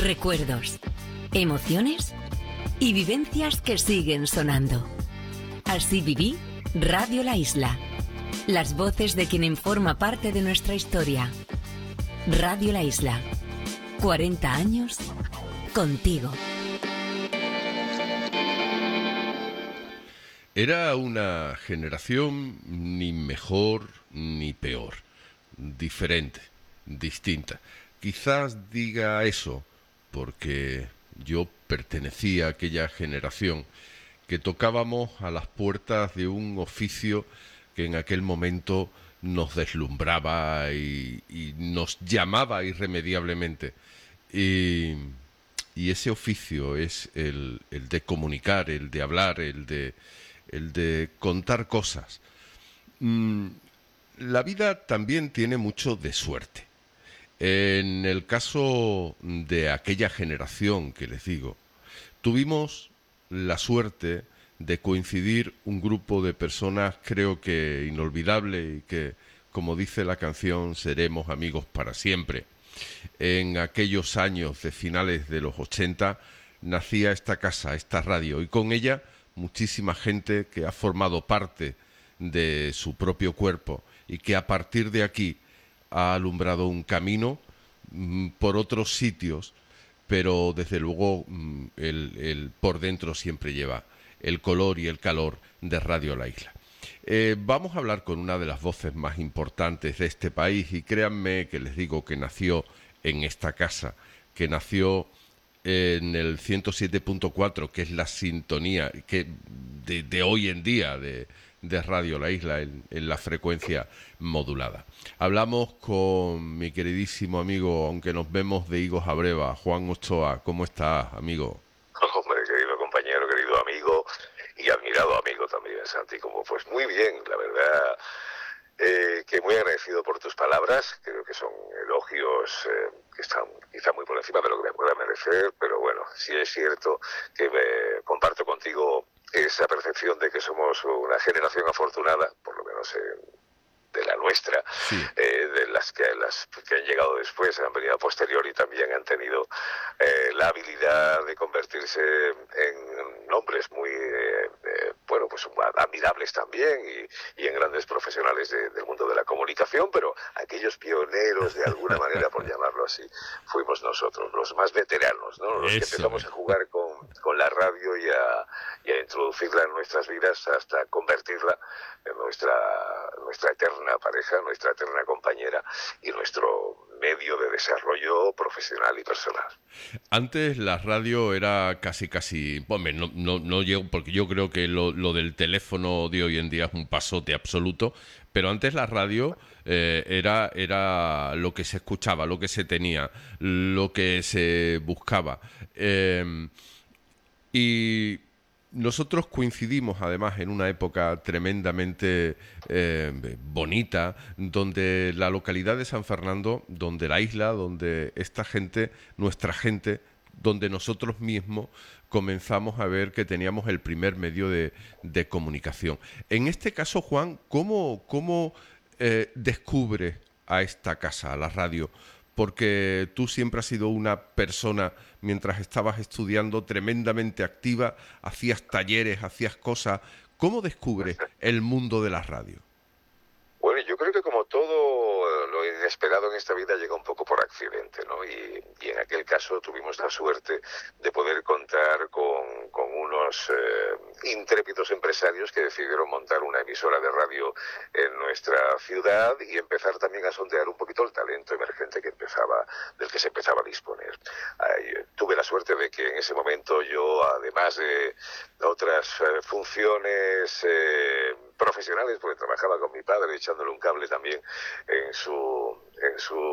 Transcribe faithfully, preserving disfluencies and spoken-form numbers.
recuerdos, emociones y vivencias que siguen sonando. Así viví Radio La Isla. Las voces de quien forma parte de nuestra historia. Radio La Isla. cuarenta años contigo. Era una generación ni mejor ni peor, diferente, distinta. Quizás diga eso porque yo pertenecía a aquella generación que tocábamos a las puertas de un oficio que en aquel momento nos deslumbraba y, y nos llamaba irremediablemente. Y, y ese oficio es el, el de comunicar, el de hablar, el de, el de contar cosas. Mm, la vida también tiene mucho de suerte. En el caso de aquella generación que les digo, tuvimos la suerte de coincidir un grupo de personas, creo que inolvidable y que, como dice la canción, seremos amigos para siempre. En aquellos años de finales de los ochenta nacía esta casa, esta radio, y con ella muchísima gente que ha formado parte de su propio cuerpo y que a partir de aquí ha alumbrado un camino mm, por otros sitios, pero desde luego mm, el, el por dentro siempre lleva el color y el calor de Radio La Isla. Eh, vamos a hablar con una de las voces más importantes de este país y créanme que les digo que nació en esta casa, que nació en el ciento siete punto cuatro, que es la sintonía que de, de hoy en día de, de Radio La Isla en, en la frecuencia modulada. Hablamos con mi queridísimo amigo, aunque nos vemos de higos a breva, Juan Ochoa. ¿Cómo estás, amigo? Hombre, querido compañero, querido amigo y admirado amigo también, Santi. Como pues muy bien, la verdad, eh, que muy agradecido por tus palabras. Creo que son elogios eh, que están quizá muy por encima de lo que me pueda merecer, pero bueno, sí es cierto que me comparto contigo esa percepción de que somos una generación afortunada, por lo menos en de la nuestra, sí. eh, de las que las que han llegado después, han venido a posteriori, también han tenido eh, la habilidad de convertirse en nombres muy, eh, eh, bueno, pues admirables también y, y en grandes profesionales de, del mundo de la comunicación, pero aquellos pioneros, de alguna manera, por llamarlo así, fuimos nosotros, los más veteranos, ¿no? Los Eso. que empezamos a jugar con, con la radio y a, y a introducirla en nuestras vidas hasta convertirla en nuestra, nuestra eterna pareja, nuestra eterna compañera y nuestro medio de desarrollo profesional y personal. Antes la radio era casi casi, bueno, no, no, no llego porque yo creo que lo, lo del teléfono de hoy en día es un pasote absoluto, pero antes la radio eh, era, era lo que se escuchaba, lo que se tenía, lo que se buscaba. Eh, y nosotros coincidimos además en una época tremendamente eh, bonita, donde la localidad de San Fernando, donde la isla, donde esta gente, nuestra gente, donde nosotros mismos comenzamos a ver que teníamos el primer medio de, de comunicación. En este caso, Juan, ¿cómo, cómo eh, descubres a esta casa, a la radio? Porque tú siempre has sido una persona, mientras estabas estudiando, tremendamente activa, hacías talleres, hacías cosas. ¿Cómo descubres el mundo de la radio? Bueno, yo creo que como todo lo inesperado en esta vida llega un poco por accidente, ¿no? Y, y en aquel caso tuvimos la suerte de poder contar con, con unos eh, intrépidos empresarios que decidieron montar una emisora de radio en nuestra ciudad y empezar también a sondear un poquito el talento emergente que empezaba, del que se empezaba a disponer. Ay, tuve la suerte de que en ese momento yo, además de otras eh, funciones eh, profesionales, porque trabajaba con mi padre echándole un cable también en su en su